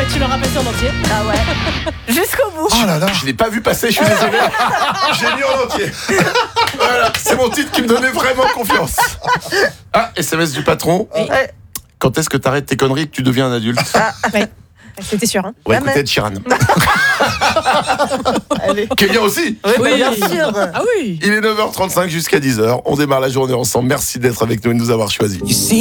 fait, tu l'auras passé en entier. Ah ouais. Jusqu'au bout. Oh là là, je l'ai pas vu passer, je suis désolé. J'ai mis en entier. Voilà, c'est mon titre qui me donnait vraiment confiance. Ah, SMS du patron. Oui. Quand est-ce que t'arrêtes tes conneries et que tu deviens un adulte? Ouais. C'était sûr. Hein. On va Ah, écouter mais- Ed Sheeran. Allez. Qui est bien aussi. Oui, bien sûr. Ah oui. Il est 9h35 jusqu'à 10h. On démarre la journée ensemble. Merci d'être avec nous et de nous avoir choisis.